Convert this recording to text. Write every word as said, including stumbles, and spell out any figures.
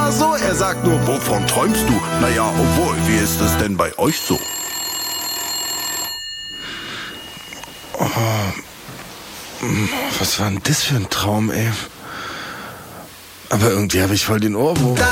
oder so. Er sagt nur, wovon träumst du? Naja, obwohl, wie ist es denn bei euch so? Oh, was war denn das für ein Traum, ey? Aber irgendwie habe ich voll den Ohrwurm.